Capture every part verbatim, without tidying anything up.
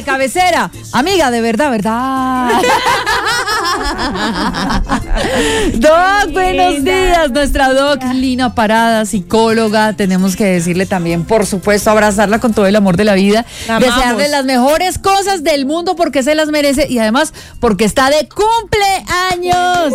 cabecera. Amiga, de verdad, ¿verdad? Doc, buenos días. Nuestra doc Lina Parada, psicóloga. Tenemos que decirle también, por supuesto, abrazarla con todo el amor de la vida. La desearle las mejores cosas del mundo porque se las merece y además porque está de cumpleaños.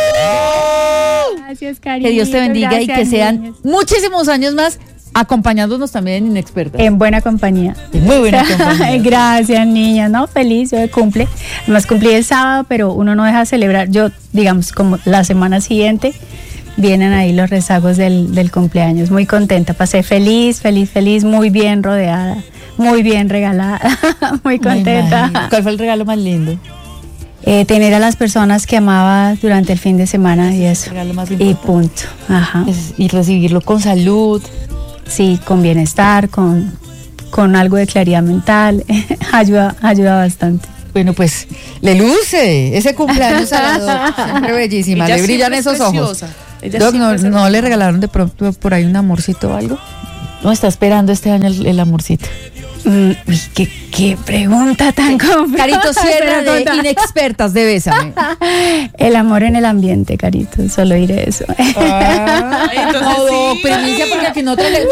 Gracias, cariño. Que Dios te bendiga. Gracias, y que sean niños. muchísimos años más acompañándonos también en Inexpertas. En buena compañía. En muy buena compañía. Gracias, niña. No, feliz, yo de cumple. Además cumplí el sábado, pero uno no deja de celebrar. Yo, digamos, como la semana siguiente, vienen ahí los rezagos del, del cumpleaños. Muy contenta, pasé feliz, feliz, feliz, muy bien rodeada, muy bien regalada, muy contenta. ¿Cuál fue el regalo más lindo? Eh, tener a las personas que amaba durante el fin de semana y eso. Y punto. Ajá. Es, y recibirlo con salud. Sí, con bienestar, con, con algo de claridad mental. ayuda, ayuda bastante. Bueno, pues le luce ese cumpleaños a la Doc, siempre bellísima, ella le brillan esos ojos. Doc, ¿no, ¿no le regalaron de pronto por ahí un amorcito o algo? No, está esperando este año el, el amorcito. Mm, uy, qué, qué pregunta tan complicada. Carito Sierra de Inexpertas de Bésame. El amor en el ambiente, Carito, solo diré eso. Ah, entonces no, sí, primicia porque aquí no te le...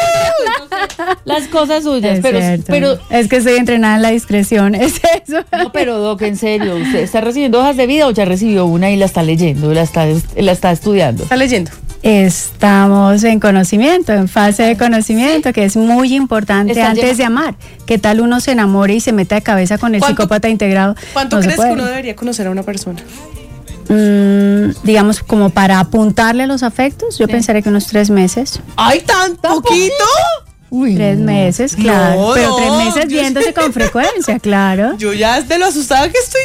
las cosas suyas, es pero, pero es que estoy entrenada en la discreción, es eso. No, pero Doc, en serio, ¿usted está recibiendo hojas de vida o ya recibió una y la está leyendo, la está, la está estudiando? Está leyendo. Estamos en conocimiento, en fase de conocimiento, que es muy importante antes llegando? de amar. ¿Qué tal uno se enamore y se meta de cabeza con el psicópata integrado? ¿Cuánto no crees que uno debería conocer a una persona? Mm, digamos, como para apuntarle a los afectos, yo sí. pensaría que unos tres meses. ¡Ay, tan poquito! Uy, tres meses, claro. No, pero no, tres meses viéndose con frecuencia, claro. Yo ya de lo asustada que estoy,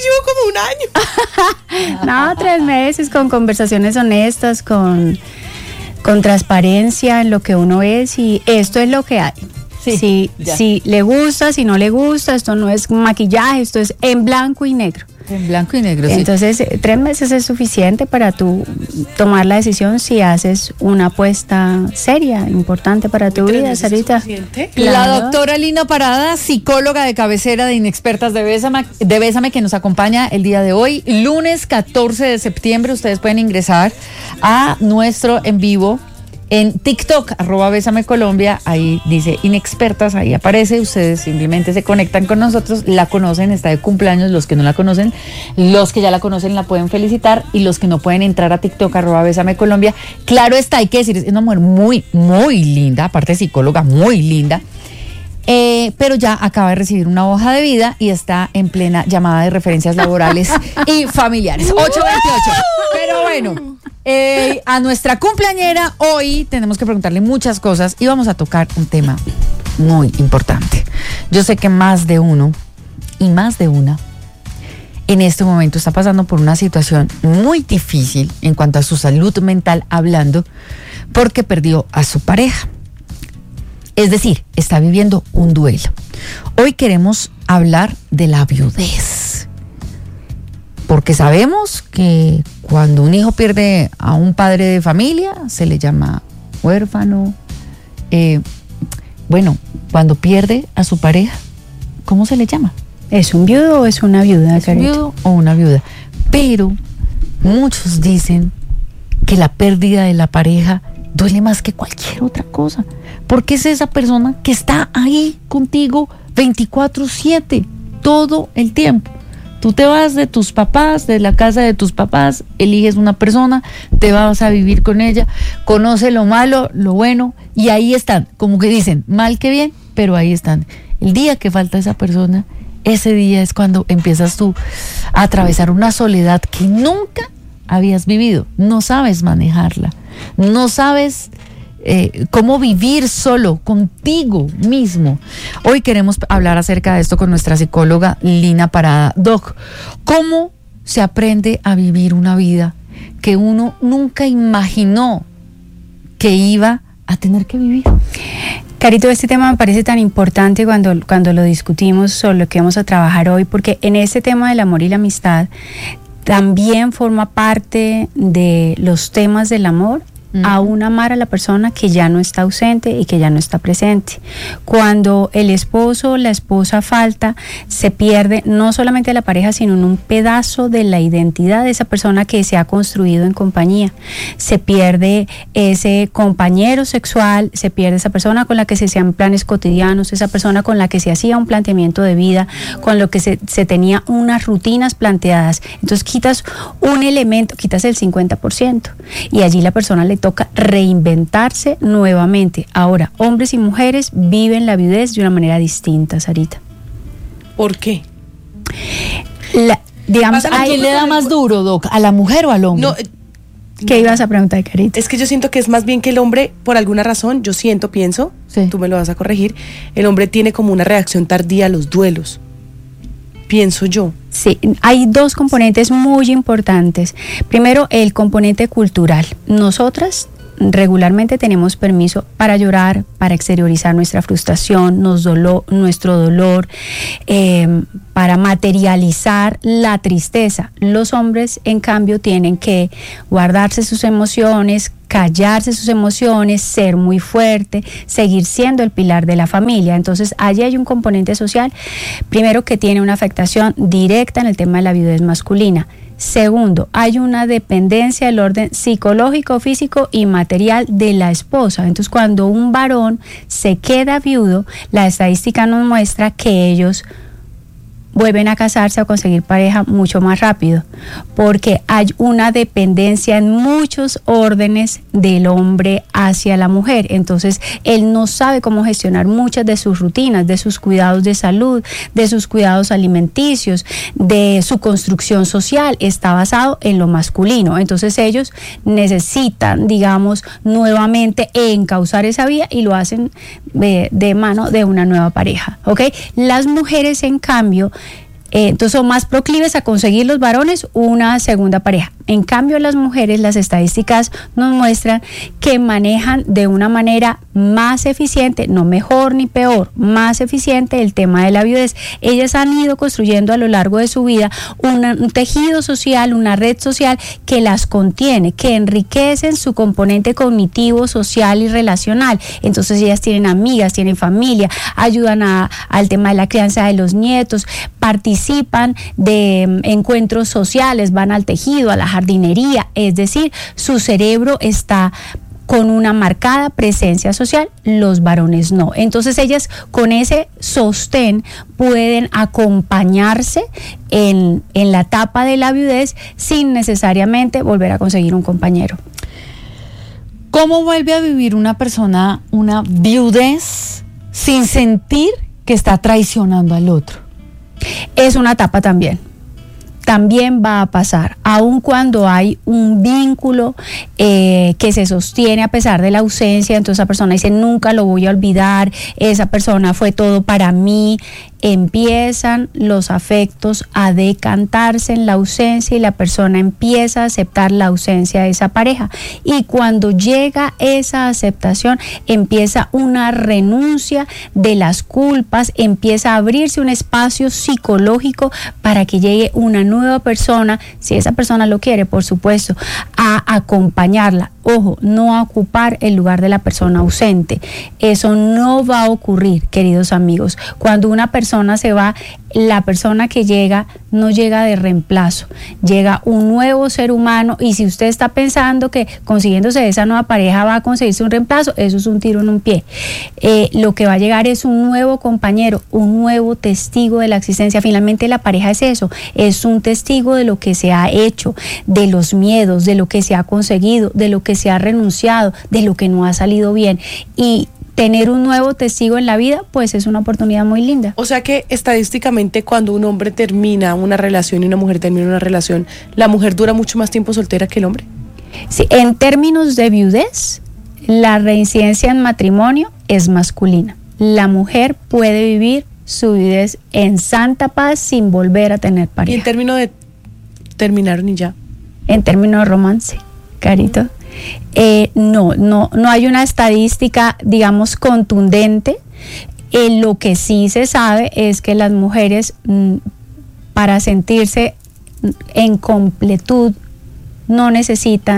llevo como un año. No, tres meses con conversaciones honestas, con, con transparencia en lo que uno es y esto es lo que hay. Sí, si, si le gusta, si no le gusta, esto no es maquillaje, esto es en blanco y negro. En blanco y negro, Entonces, sí. tres meses es suficiente para tú tomar la decisión si haces una apuesta seria, importante para tu vida, Sarita. Claro. La doctora Lina Parada, psicóloga de cabecera de Inexpertas de Bésame, de Bésame, que nos acompaña el día de hoy, lunes catorce de septiembre. Ustedes pueden ingresar a nuestro en vivo en TikTok, arroba Bésame Colombia, ahí dice Inexpertas, ahí aparece, ustedes simplemente se conectan con nosotros, la conocen, está de cumpleaños, los que no la conocen, los que ya la conocen la pueden felicitar y los que no pueden entrar a TikTok, arroba Bésame Colombia, claro está, hay que decir, es una mujer muy, muy linda, aparte de psicóloga, muy linda, eh, pero ya acaba de recibir una hoja de vida y está en plena llamada de referencias laborales y familiares, ocho veintiocho, pero bueno. Eh, a nuestra cumpleañera hoy tenemos que preguntarle muchas cosas y vamos a tocar un tema muy importante. Yo sé que más de uno y más de una en este momento está pasando por una situación muy difícil en cuanto a su salud mental hablando porque perdió a su pareja. Es decir, está viviendo un duelo. Hoy queremos hablar de la viudez. Porque sabemos que cuando un hijo pierde a un padre de familia, se le llama huérfano. Eh, bueno, cuando pierde a su pareja, ¿cómo se le llama? ¿Es un viudo o es una viuda? Es un viudo o una viuda. Pero muchos dicen que la pérdida de la pareja duele más que cualquier otra cosa. Porque es esa persona que está ahí contigo veinticuatro siete, todo el tiempo. Tú te vas de tus papás, de la casa de tus papás, eliges una persona, te vas a vivir con ella, conoce lo malo, lo bueno, y ahí están, como que dicen, mal que bien, pero ahí están. El día que falta esa persona, ese día es cuando empiezas tú a atravesar una soledad que nunca habías vivido, no sabes manejarla, no sabes Eh, cómo vivir solo contigo mismo. Hoy queremos hablar acerca de esto con nuestra psicóloga Lina Parada. Doc, ¿cómo se aprende a vivir una vida que uno nunca imaginó que iba a tener que vivir? Carito, este tema me parece tan importante cuando, cuando lo discutimos sobre lo que vamos a trabajar hoy, porque en este tema del amor y la amistad también forma parte de los temas del amor mm. aún amar a la persona que ya no está ausente y que ya no está presente. Cuando el esposo o la esposa falta, se pierde no solamente la pareja, sino un pedazo de la identidad de esa persona que se ha construido en compañía. Se pierde ese compañero sexual, se pierde esa persona con la que se hacían planes cotidianos, esa persona con la que se hacía un planteamiento de vida, con lo que se, se tenía unas rutinas planteadas. Entonces quitas un elemento, quitas el cincuenta por ciento y allí la persona le toca reinventarse nuevamente. Ahora, hombres y mujeres viven la viudez de una manera distinta, Sarita. ¿Por qué? La, digamos, ¿A quién le da más duro, Doc? ¿A la mujer o al hombre? No, ¿Qué no. ibas a preguntar, Carita? Es que yo siento que es más bien que el hombre, por alguna razón, yo siento, pienso, sí. tú me lo vas a corregir, el hombre tiene como una reacción tardía a los duelos. Pienso yo. Sí, hay dos componentes muy importantes. Primero, el componente cultural. Nosotras regularmente tenemos permiso para llorar, para exteriorizar nuestra frustración, nos dolo, nuestro dolor, eh, para materializar la tristeza. Los hombres, en cambio, tienen que guardarse sus emociones, callarse sus emociones, ser muy fuerte, seguir siendo el pilar de la familia. Entonces, allí hay un componente social, primero, que tiene una afectación directa en el tema de la viudez masculina. Segundo, hay una dependencia del orden psicológico, físico y material de la esposa. Entonces, cuando un varón se queda viudo, la estadística nos muestra que ellos vuelven a casarse o conseguir pareja mucho más rápido, porque hay una dependencia en muchos órdenes del hombre hacia la mujer. Entonces, él no sabe cómo gestionar muchas de sus rutinas, de sus cuidados de salud, de sus cuidados alimenticios, de su construcción social. Está basado en lo masculino. Entonces, ellos necesitan, digamos, nuevamente encauzar esa vía y lo hacen de, de mano de una nueva pareja, ¿ok? Las mujeres, en cambio, Eh, entonces son más proclives a conseguir los varones una segunda pareja. En cambio, las mujeres, las estadísticas nos muestran que manejan de una manera más eficiente, no mejor ni peor, más eficiente el tema de la viudez. Ellas han ido construyendo a lo largo de su vida una, un tejido social, una red social que las contiene, que enriquecen su componente cognitivo, social y relacional. Entonces ellas tienen amigas, tienen familia, ayudan a, al tema de la crianza de los nietos, participan de um, encuentros sociales, van al tejido, a la jardinería, es decir, su cerebro está con una marcada presencia social, los varones no. Entonces ellas con ese sostén pueden acompañarse en, en la etapa de la viudez sin necesariamente volver a conseguir un compañero. ¿Cómo vuelve a vivir una persona una viudez sin sentir que está traicionando al otro? Es una etapa también. También va a pasar, aun cuando hay un vínculo eh, que se sostiene a pesar de la ausencia. Entonces esa persona dice, nunca lo voy a olvidar, esa persona fue todo para mí. Empiezan los afectos a decantarse en la ausencia y la persona empieza a aceptar la ausencia de esa pareja. Y cuando llega esa aceptación, empieza una renuncia de las culpas, empieza a abrirse un espacio psicológico para que llegue una nueva persona, si esa persona lo quiere, por supuesto, a acompañarla. Ojo, no a ocupar el lugar de la persona ausente. Eso no va a ocurrir, queridos amigos. Cuando una persona se va, la persona que llega no llega de reemplazo, llega un nuevo ser humano. Y si usted está pensando que consiguiéndose esa nueva pareja va a conseguirse un reemplazo, eso es un tiro en un pie. Eh, lo que va a llegar es un nuevo compañero, un nuevo testigo de la existencia. Finalmente la pareja es eso, es un testigo de lo que se ha hecho, de los miedos, de lo que se ha conseguido, de lo que se ha renunciado, de lo que no ha salido bien. Y tener un nuevo testigo en la vida, pues es una oportunidad muy linda. O sea que estadísticamente cuando un hombre termina una relación y una mujer termina una relación, ¿la mujer dura mucho más tiempo soltera que el hombre? Sí, en términos de viudez, la reincidencia en matrimonio es masculina. La mujer puede vivir su viudez en santa paz sin volver a tener pareja. ¿Y en términos de terminaron y ya? En términos de romance, Carito. Eh, no, no, no hay una estadística, digamos, contundente. Eh, lo que sí se sabe es que las mujeres, mm, para sentirse en completud, no necesitan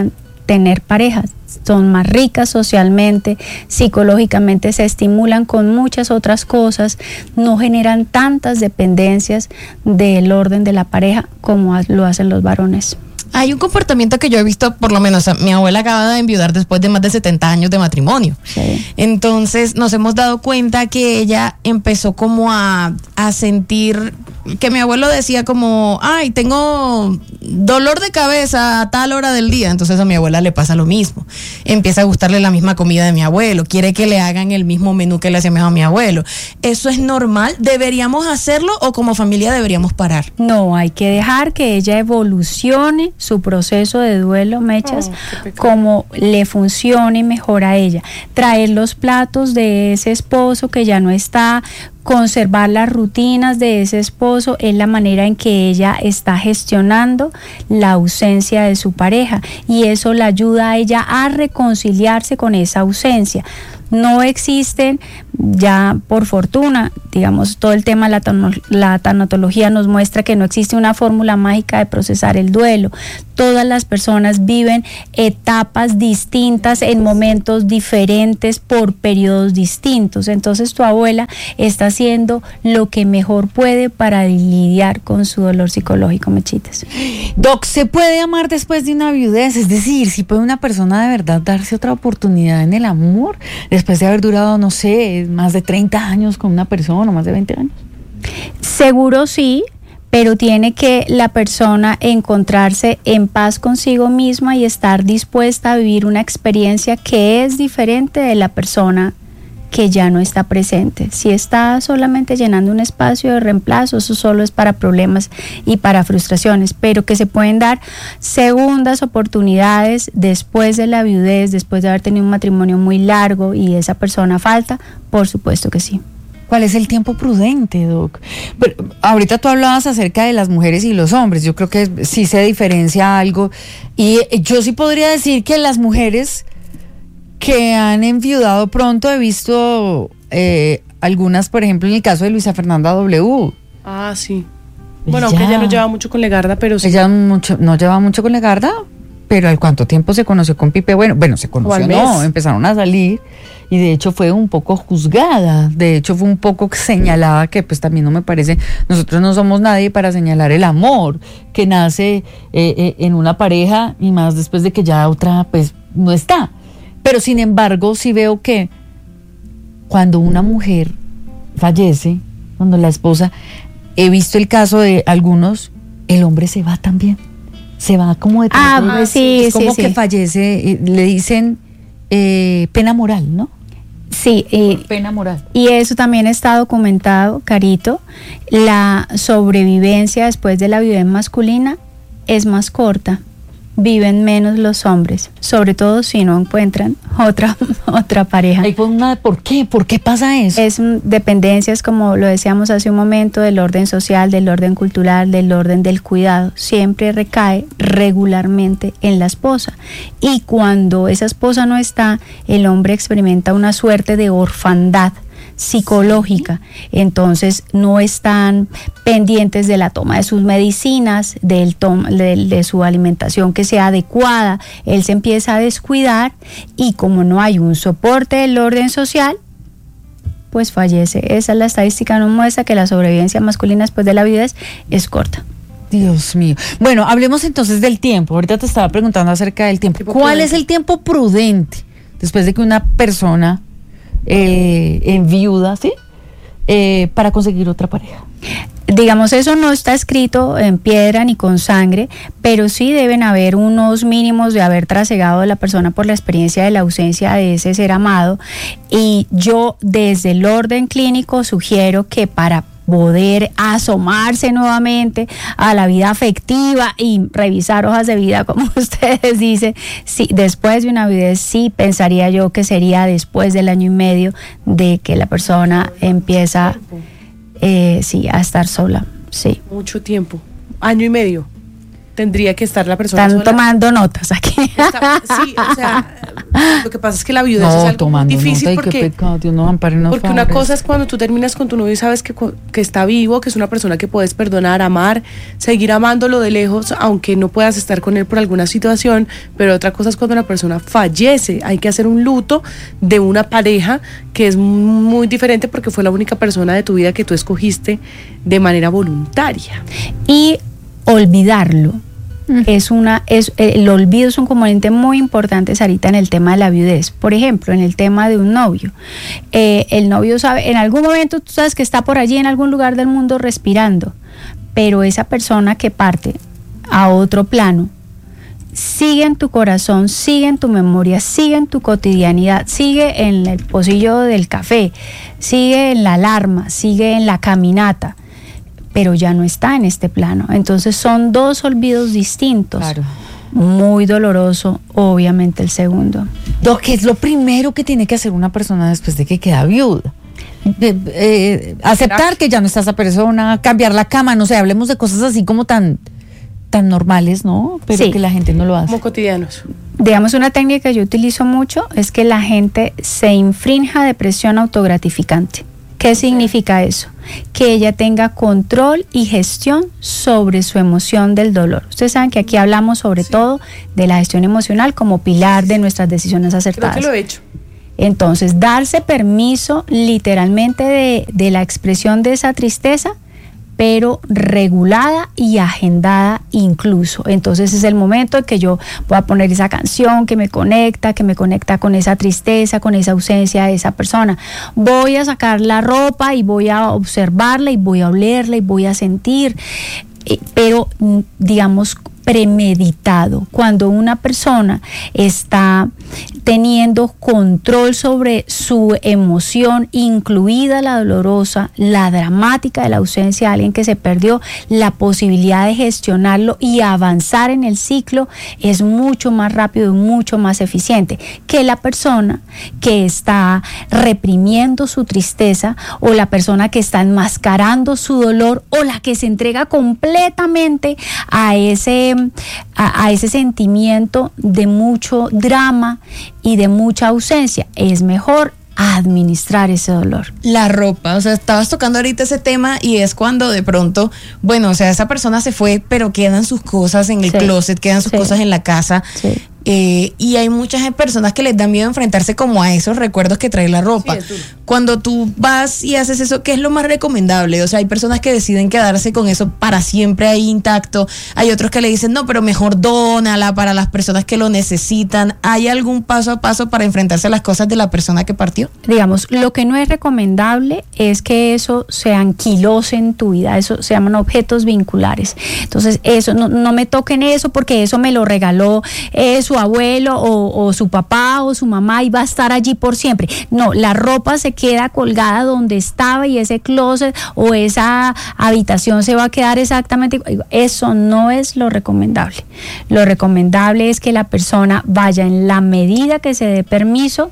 tener parejas. Son más ricas socialmente, psicológicamente se estimulan con muchas otras cosas, no generan tantas dependencias del orden de la pareja como lo hacen los varones. Hay un comportamiento que yo he visto, por lo menos, mi abuela acaba de enviudar después de más de setenta años de matrimonio. Sí. Entonces nos hemos dado cuenta que ella empezó como a, a sentir que mi abuelo decía como, ay, tengo dolor de cabeza a tal hora del día. Entonces a mi abuela le pasa lo mismo. Empieza a gustarle la misma comida de mi abuelo, quiere que le hagan el mismo menú que le hacía a mi abuelo. ¿Eso es normal? ¿Deberíamos hacerlo o como familia deberíamos parar? No, hay que dejar que ella evolucione su proceso de duelo, Mechas, oh, como le funcione mejor a ella. Traer los platos de ese esposo que ya no está, conservar las rutinas de ese esposo, es la manera en que ella está gestionando la ausencia de su pareja, y eso la ayuda a ella a reconciliarse con esa ausencia. No existen, ya por fortuna, digamos, todo el tema de la, tono, la tanatología nos muestra que no existe una fórmula mágica de procesar el duelo. Todas las personas viven etapas distintas en momentos diferentes por periodos distintos. Entonces tu abuela está haciendo lo que mejor puede para lidiar con su dolor psicológico, Mechitas. Doc, ¿se puede amar después de una viudez? Es decir, ¿si puede una persona de verdad darse otra oportunidad en el amor después de haber durado, no sé, más de treinta años con una persona, más de veinte años? Seguro sí, pero tiene que la persona encontrarse en paz consigo misma y estar dispuesta a vivir una experiencia que es diferente de la persona que ya no está presente. Si está solamente llenando un espacio de reemplazo, eso solo es para problemas y para frustraciones, pero que se pueden dar segundas oportunidades después de la viudez, después de haber tenido un matrimonio muy largo y esa persona falta, por supuesto que sí. ¿Cuál es el tiempo prudente, Doc? Pero ahorita tú hablabas acerca de las mujeres y los hombres. Yo creo que sí se diferencia algo. Y yo sí podría decir que las mujeres que han enviudado pronto, he visto eh, algunas, por ejemplo, en el caso de Luisa Fernanda W. Ah, sí. Bueno, aunque ella no lleva mucho con Legarda, pero sí. Ella mucho, no lleva mucho con Legarda, pero ¿al cuánto tiempo se conoció con Pipe? Bueno, bueno, se conoció, no, empezaron a salir. Y de hecho fue un poco juzgada, de hecho fue un poco señalada, que pues también no me parece, nosotros no somos nadie para señalar el amor que nace eh, eh, en una pareja, y más después de que ya otra pues no está. Pero sin embargo sí veo que cuando una mujer fallece, cuando la esposa, he visto el caso de algunos, el hombre se va también, se va como de ah, pues sí, es como sí, que sí. fallece, eh, le dicen eh, pena moral, ¿no? Sí, eh, pena moral. Y eso también está documentado, Carito. La sobrevivencia después de la viudez masculina es más corta. Viven menos los hombres, sobre todo si no encuentran otra otra pareja. Ay, pues una, ¿por qué? ¿Por qué pasa eso? Es dependencias, como lo decíamos hace un momento, del orden social, del orden cultural, del orden del cuidado. Siempre recae regularmente en la esposa. Y cuando esa esposa no está, el hombre experimenta una suerte de orfandad psicológica, entonces no están pendientes de la toma de sus medicinas, del toma, de, de su alimentación que sea adecuada, él se empieza a descuidar y como no hay un soporte del orden social, pues fallece. Esa es la estadística, nos muestra que la sobrevivencia masculina después de la viudez es corta. Dios mío. Bueno, hablemos entonces del tiempo. Ahorita te estaba preguntando acerca del tiempo. ¿Cuál prudente? es el tiempo prudente después de que una persona Eh, en viuda, ¿sí? Eh, para conseguir otra pareja? Digamos, eso no está escrito en piedra ni con sangre, pero sí deben haber unos mínimos de haber trasegado a la persona por la experiencia de la ausencia de ese ser amado. Y yo, desde el orden clínico, sugiero que para poder asomarse nuevamente a la vida afectiva y revisar hojas de vida, como ustedes dicen, sí, después de una viudez, sí pensaría yo que sería después del año y medio de que la persona empieza eh, sí, a estar sola. Sí. Mucho tiempo, año y medio. tendría que estar la persona Están sola. tomando notas aquí. Está- sí, o sea, lo que pasa es que la viudez No, es algo tomando muy difícil nota y qué porque, pecado, Dios no ampare, no porque una favorezca. cosa es cuando tú terminas con tu novio y sabes que, cu- que está vivo, que es una persona que puedes perdonar, amar, seguir amándolo de lejos, aunque no puedas estar con él por alguna situación, pero otra cosa es cuando la persona fallece. Hay que hacer un luto de una pareja que es muy diferente porque fue la única persona de tu vida que tú escogiste de manera voluntaria. Y olvidarlo. Es una, es, el olvido es un componente muy importante, Sarita, en el tema de la viudez. Por ejemplo, en el tema de un novio. Eh, el novio sabe, en algún momento tú sabes que está por allí en algún lugar del mundo respirando, pero esa persona que parte a otro plano sigue en tu corazón, sigue en tu memoria, sigue en tu cotidianidad, sigue en el pocillo del café, sigue en la alarma, sigue en la caminata, pero ya no está en este plano. Entonces son dos olvidos distintos. Claro. Muy doloroso, obviamente, el segundo. Doc, ¿qué es lo primero que tiene que hacer una persona después de que queda viuda? Eh, eh, aceptar que ya no está esa persona, cambiar la cama, no sé, hablemos de cosas así como tan, tan normales, ¿no? Pero Sí. que la gente no lo hace. Como cotidianos. Digamos, una técnica que yo utilizo mucho es que la gente se infrinja depresión autogratificante. ¿Qué significa eso? Que ella tenga control y gestión sobre su emoción del dolor. Ustedes saben que aquí hablamos sobre Sí. todo de la gestión emocional como pilar de nuestras decisiones Creo acertadas. que lo he hecho. Entonces, darse permiso literalmente de, de la expresión de esa tristeza, pero regulada y agendada incluso. Entonces es el momento en que yo voy a poner esa canción que me conecta, que me conecta con esa tristeza, con esa ausencia de esa persona. Voy a sacar la ropa y voy a observarla y voy a olerla y voy a sentir, eh, pero mm, digamos premeditado. Cuando una persona está teniendo control sobre su emoción, incluida la dolorosa, la dramática de la ausencia de alguien que se perdió, la posibilidad de gestionarlo y avanzar en el ciclo es mucho más rápido y mucho más eficiente que la persona que está reprimiendo su tristeza o la persona que está enmascarando su dolor o la que se entrega completamente a ese A, a ese sentimiento de mucho drama y de mucha ausencia. Es mejor administrar ese dolor. La ropa, o sea, estabas tocando ahorita ese tema y es cuando de pronto, bueno, o sea, esa persona se fue, pero quedan sus cosas en el Sí. closet, quedan sus Sí. cosas en la casa. Sí. Eh, y hay muchas personas que les da miedo enfrentarse como a esos recuerdos que trae la ropa. Sí, es duro. Cuando tú vas y haces eso, ¿qué es lo más recomendable? O sea, hay personas que deciden quedarse con eso para siempre ahí intacto. Hay otros que le dicen, no, pero mejor dónala para las personas que lo necesitan. ¿Hay algún paso a paso para enfrentarse a las cosas de la persona que partió? Digamos, lo que no es recomendable es que eso se anquilose en tu vida. Eso se llaman objetos vinculares. Entonces, eso, no, no me toquen eso porque eso me lo regaló eh, su abuelo o, o su papá o su mamá y va a estar allí por siempre. No, la ropa se queda colgada donde estaba y ese closet o esa habitación se va a quedar exactamente igual. Eso no es lo recomendable. Lo recomendable es que la persona vaya en la medida que se dé permiso,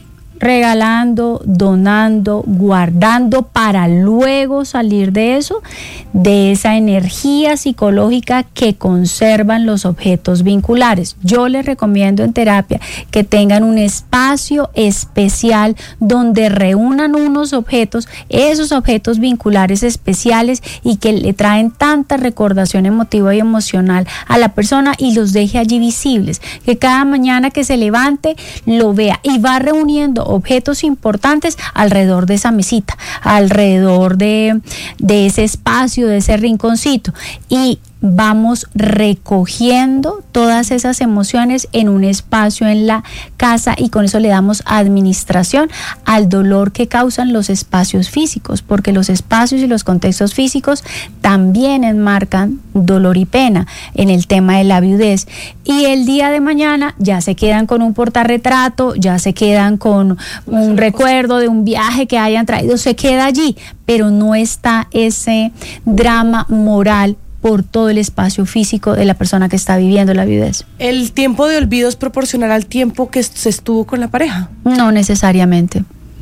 regalando, donando, guardando para luego salir de eso, de esa energía psicológica que conservan los objetos vinculares. Yo les recomiendo en terapia que tengan un espacio especial donde reúnan unos objetos, esos objetos vinculares especiales y que le traen tanta recordación emotiva y emocional a la persona y los deje allí visibles, que cada mañana que se levante lo vea y va reuniendo objetos importantes alrededor de esa mesita, alrededor de, de ese espacio, de ese rinconcito, y vamos recogiendo todas esas emociones en un espacio en la casa y con eso le damos administración al dolor que causan los espacios físicos, porque los espacios y los contextos físicos también enmarcan dolor y pena en el tema de la viudez. Y el día de mañana ya se quedan con un portarretrato, ya se quedan con un recuerdo de un viaje que hayan traído, se queda allí, pero no está ese drama moral por todo el espacio físico de la persona que está viviendo la viudez. ¿El tiempo de olvido es proporcional al tiempo que se estuvo con la pareja? No necesariamente.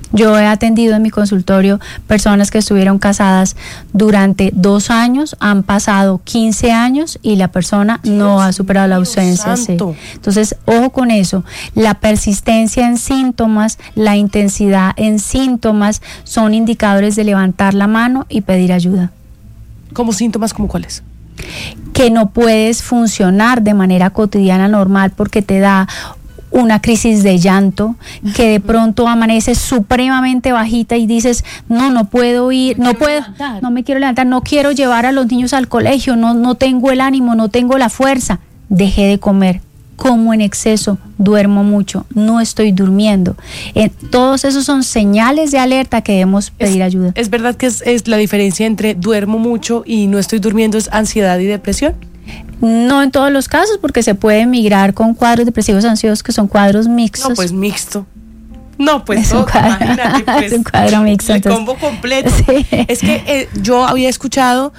Yo he atendido en mi consultorio personas que estuvieron casadas durante dos años, han pasado quince años y la persona Dios no ha superado la ausencia. Sí. Entonces, ojo con eso. La persistencia en síntomas, la intensidad en síntomas son indicadores de levantar la mano y pedir ayuda. ¿Como síntomas como cuáles? Que no puedes funcionar de manera cotidiana normal porque te da una crisis de llanto, que de pronto amaneces supremamente bajita y dices, no, no puedo ir, no puedo, no me quiero levantar, no quiero llevar a los niños al colegio, no, no tengo el ánimo, no tengo la fuerza, dejé de comer, como en exceso, duermo mucho, no estoy durmiendo. Eh, todos esos son señales de alerta que debemos pedir es, ayuda. ¿Es verdad que es, es la diferencia entre duermo mucho y no estoy durmiendo es ansiedad y depresión? No en todos los casos, porque se puede migrar con cuadros depresivos ansiosos que son cuadros mixtos. No, pues mixto. No, pues es todo, un cuadro, imagínate, pues, es un cuadro mixto. El Entonces, combo completo. Sí. Es que eh, yo había escuchado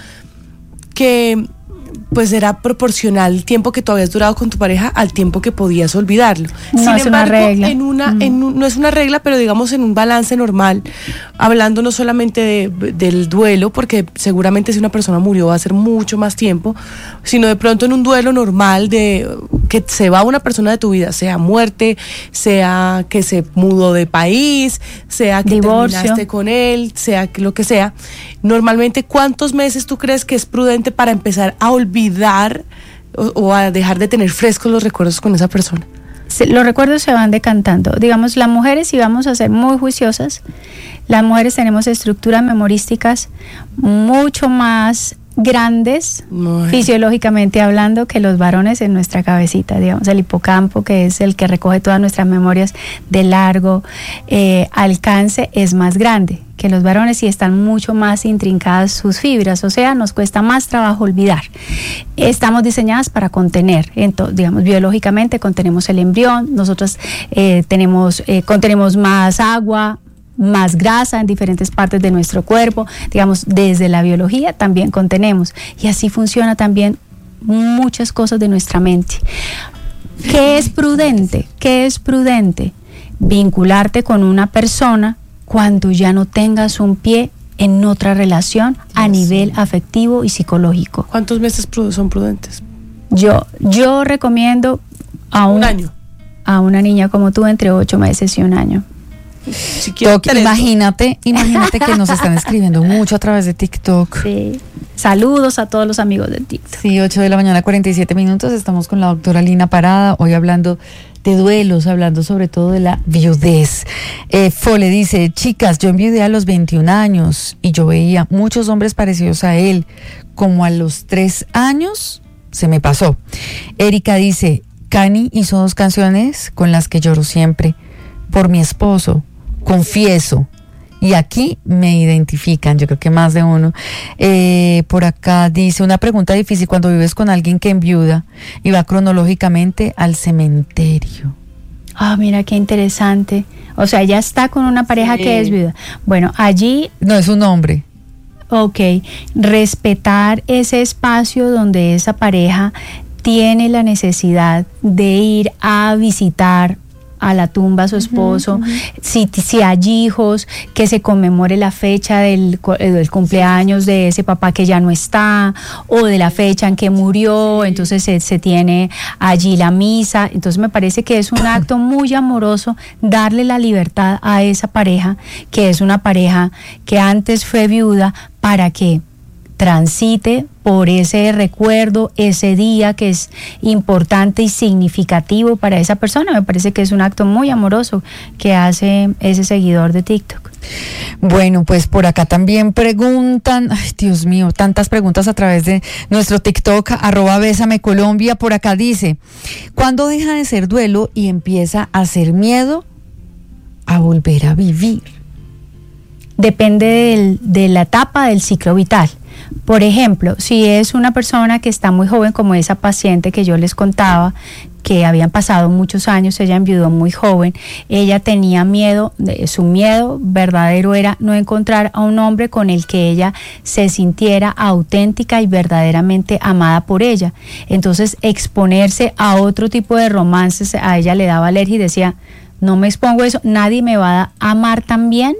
que pues era proporcional el tiempo que tú habías durado con tu pareja al tiempo que podías olvidarlo. No Sin es embargo, una regla. En una, Mm. en un, no es una regla, pero digamos en un balance normal, hablando no solamente de, del duelo, porque seguramente si una persona murió va a ser mucho más tiempo, sino de pronto en un duelo normal de que se va una persona de tu vida, sea muerte, sea que se mudó de país, sea que Divorcio. terminaste con él, sea que lo que sea. Normalmente, ¿cuántos meses tú crees que es prudente para empezar a olvidar o, o a dejar de tener frescos los recuerdos con esa persona? Se, los recuerdos se van decantando. Digamos, las mujeres, si vamos a ser muy juiciosas, las mujeres tenemos estructuras memorísticas mucho más grandes, Muy. fisiológicamente hablando, que los varones en nuestra cabecita. Digamos, el hipocampo, que es el que recoge todas nuestras memorias de largo eh, alcance, es más grande que los varones y están mucho más intrincadas sus fibras, o sea, nos cuesta más trabajo olvidar. Estamos diseñadas para contener, entonces, digamos, biológicamente contenemos el embrión, nosotros eh, tenemos, eh, contenemos más agua, más grasa en diferentes partes de nuestro cuerpo, digamos, desde la biología también contenemos, y así funciona también muchas cosas de nuestra mente. ¿Qué es prudente? ¿Qué es prudente? Vincularte con una persona cuando ya no tengas un pie en otra relación a nivel afectivo y psicológico. ¿Cuántos meses son prudentes? Yo, yo recomiendo a un, un año. A una niña como tú entre ocho meses y un año. Si Toc, imagínate, imagínate que nos están escribiendo mucho a través de TikTok. Sí. Saludos a todos los amigos de TikTok. Sí, ocho de la mañana, cuarenta y siete minutos. Estamos con la doctora Lina Parada, hoy hablando de duelos, hablando sobre todo de la viudez. Eh, Fole dice, chicas, yo enviudé a los veintiún años y yo veía muchos hombres parecidos a él. Como a los tres años se me pasó. Erika dice, Cani hizo dos canciones con las que lloro siempre. Por mi esposo, confieso. Y aquí me identifican, yo creo que más de uno. Eh, por acá dice, una pregunta difícil cuando vives con alguien que enviuda y va cronológicamente al cementerio. Ah, mira qué interesante. O sea, ya está con una pareja Sí. que es viuda. Bueno, allí... No es un hombre. Ok, respetar ese espacio donde esa pareja tiene la necesidad de ir a visitar a la tumba a su esposo, uh-huh, uh-huh. Si, si hay hijos, que se conmemore la fecha del, del cumpleaños de ese papá que ya no está, o de la fecha en que murió, entonces se, se tiene allí la misa. Entonces me parece que es un acto muy amoroso darle la libertad a esa pareja, que es una pareja que antes fue viuda, para que transite por ese recuerdo, ese día que es importante y significativo para esa persona. Me parece que es un acto muy amoroso que hace ese seguidor de TikTok. Bueno, pues por acá también preguntan, ay Dios mío, tantas preguntas a través de nuestro TikTok, arroba Bésame Colombia. Por acá dice, ¿cuándo deja de ser duelo y empieza a ser miedo a volver a vivir? Depende del, de la etapa del ciclo vital. Por ejemplo, si es una persona que está muy joven, como esa paciente que yo les contaba, que habían pasado muchos años, ella enviudó muy joven, ella tenía miedo, su miedo verdadero era no encontrar a un hombre con el que ella se sintiera auténtica y verdaderamente amada por ella. Entonces, exponerse a otro tipo de romances a ella le daba alergia y decía, no me expongo a eso, nadie me va a amar tan bien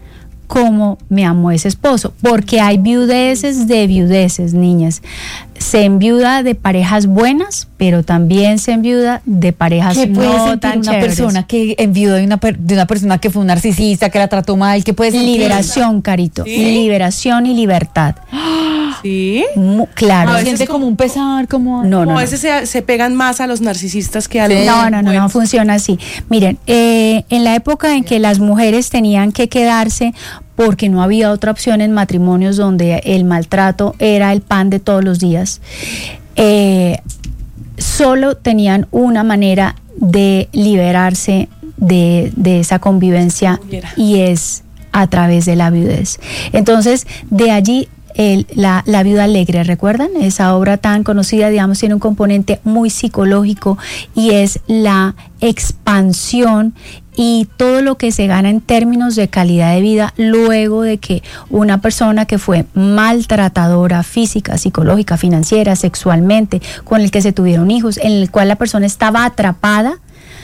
como me amó ese esposo, porque hay viudeces de viudeces, niñas. Se enviuda de parejas buenas, pero también se enviuda de parejas ¿Qué puede no sentir tan una chéveres. persona que enviudó de una, per- de una persona que fue un narcisista, que la trató mal? ¿Qué puede sentir? Liberación, Carito, ¿Sí? liberación y libertad. ¿Sí? Mu- claro. A ¿Se veces siente como un pesar? Como... No, Como no, a no. veces se, se pegan más a los narcisistas que a Sí. los No, no, no, no buenos. funciona así. Miren, eh, en la época en que las mujeres tenían que quedarse porque no había otra opción en matrimonios donde el maltrato era el pan de todos los días, eh, solo tenían una manera de liberarse de, de esa convivencia Mira. y es a través de la viudez. Entonces, de allí el- la, la viuda alegre, ¿recuerdan? Esa obra tan conocida, digamos, tiene un componente muy psicológico y es la expansión y todo lo que se gana en términos de calidad de vida luego de que una persona que fue maltratadora física, psicológica, financiera, sexualmente, con el que se tuvieron hijos, en el cual la persona estaba atrapada,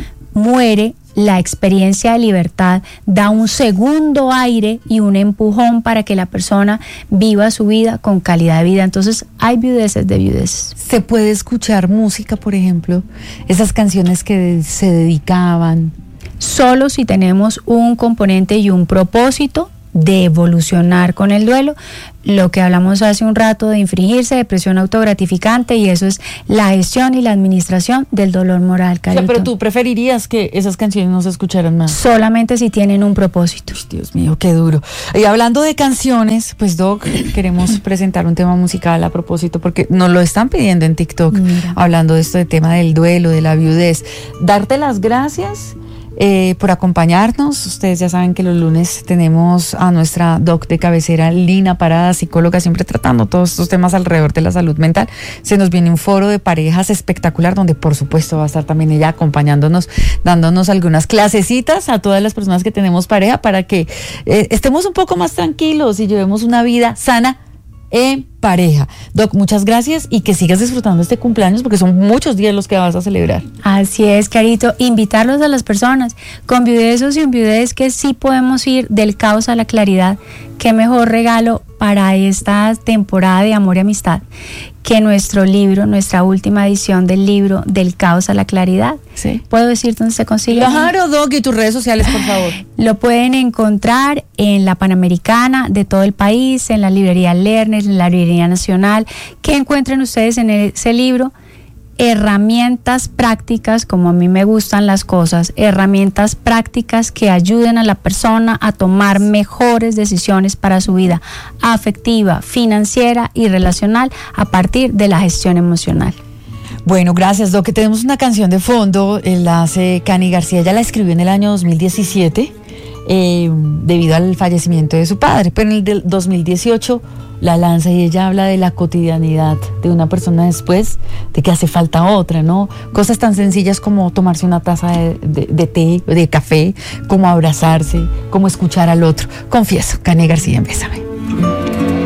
muere. La experiencia de libertad da un segundo aire y un empujón para que la persona viva su vida con calidad de vida. Entonces hay viudeces de viudeces. ¿Se puede escuchar música, por ejemplo? Esas canciones que se dedicaban. Solo si tenemos un componente y un propósito de evolucionar con el duelo, lo que hablamos hace un rato de infringirse, depresión autogratificante, y eso es la gestión y la administración del dolor moral, O sea, Carito. pero tú preferirías que esas canciones no se escucharan más. Solamente si tienen un propósito. Uy, Dios mío, qué duro. Y hablando de canciones, pues Doc, queremos presentar un tema musical a propósito, porque nos lo están pidiendo en TikTok, Mira. hablando de esto de tema del duelo, de la viudez. Darte las gracias eh, por acompañarnos. Ustedes ya saben que los lunes tenemos a nuestra Doc de cabecera, Lina Parada, psicóloga, siempre tratando todos estos temas alrededor de la salud mental. Se nos viene un foro de parejas espectacular, donde por supuesto va a estar también ella acompañándonos, dándonos algunas clasecitas a todas las personas que tenemos pareja para que eh, estemos un poco más tranquilos y llevemos una vida sana en pareja. Doc, muchas gracias y que sigas disfrutando este cumpleaños, porque son muchos días los que vas a celebrar. Así es, Carito, invitarlos a las personas con viudez o sin viudez, que sí podemos ir del caos a la claridad. Qué mejor regalo para esta temporada de amor y amistad que nuestro libro, nuestra última edición del libro Del caos a la claridad. Sí. ¿Puedo decir dónde se consigue? Claro, Doc, y tus redes sociales, por favor. Lo pueden encontrar en la Panamericana de todo el país, en la librería Lerner, en la librería Nacional. ¿Qué encuentren ustedes en ese libro? Herramientas prácticas, como a mí me gustan las cosas, herramientas prácticas que ayuden a la persona a tomar mejores decisiones para su vida afectiva, financiera y relacional a partir de la gestión emocional. Bueno, gracias, Doc. Que tenemos una canción de fondo, eh, la hace Cani García, ella la escribió en el año dos mil diecisiete, eh, debido al fallecimiento de su padre, pero en el del dos mil dieciocho la lanza y ella habla de la cotidianidad de una persona después de que hace falta otra, ¿no? Cosas tan sencillas como tomarse una taza de, de, de té, de café, como abrazarse, como escuchar al otro. Confieso, Cani García, Bésame.